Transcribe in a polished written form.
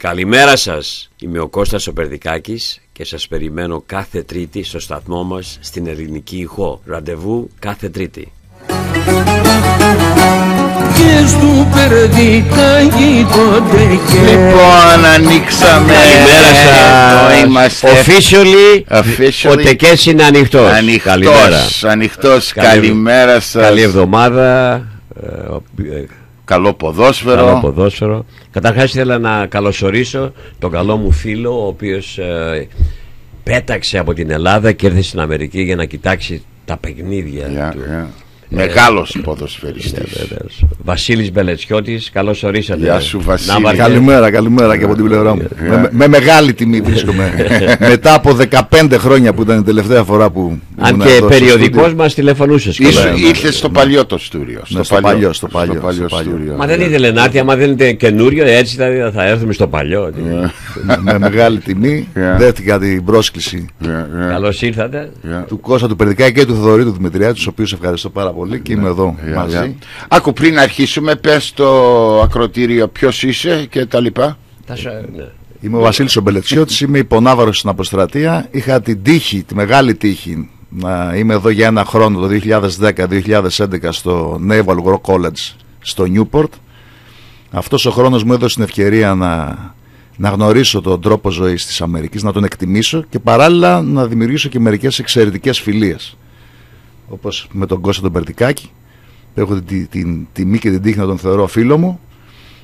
Καλημέρα σας, είμαι ο Κώστας ο Περδικάκης και σας περιμένω κάθε Τρίτη στο σταθμό μας στην Ελληνική Ηχό. Ραντεβού κάθε Τρίτη. Λοιπόν, ανοίξαμε. Καλημέρα σας. Είμαστε Officially, ο Τεκές είναι ανοιχτός. Ανοιχτός. Καλημέρα σας. Καλή εβδομάδα. Καλό ποδόσφαιρο. Καταρχάς ήθελα να καλωσορίσω τον καλό μου φίλο, ο οποίος πέταξε από την Ελλάδα και ήρθε στην Αμερική για να κοιτάξει τα παιχνίδια του. Μεγάλος ποδοσφαιριστής. Βασίλης Μπελετσιώτης, καλώς ορίσατε. Γεια σου Βασίλη. Καλημέρα και από την πλευρά μου. Με μεγάλη τιμή βρίσκομαι. Μετά από 15 χρόνια που ήταν η τελευταία φορά που αν και περιοδικός μας τηλεφωνούσες. Ήρθε στο παλιό το στούριο. Στο παλιό στούριο. Μα δεν ήθελε να έρθει, άμα δεν είναι καινούριο, έτσι θα έρθουμε στο παλιό. Με μεγάλη τιμή δέχτηκα την πρόσκληση. Καλώς ήρθατε. Του Κώστα του Περδικάκη και του Θοδωρή του Δημητριάδη, τους οποίους ευχαριστώ πάρα πολύ και είμαι εδώ μαζί. Άκου, πριν αρχίσουμε, πες στο ακροτήριο ποιος είσαι και τα λοιπά. Είμαι ο Βασίλης ο Μπελετσιώτης, είμαι υπονάβαρος στην Αποστρατεία. Είχα την τύχη, τη μεγάλη τύχη να είμαι εδώ για ένα χρόνο, το 2010-2011, στο Naval War College στο Newport. Αυτός ο χρόνος μου έδωσε την ευκαιρία να γνωρίσω τον τρόπο ζωής της Αμερικής, να τον εκτιμήσω και παράλληλα να δημιουργήσω και μερικές εξαιρετικές φιλίες. Όπως με τον Κώστα τον Περδικάκη, έχω την τιμή και την τύχη να τον θεωρώ φίλο μου,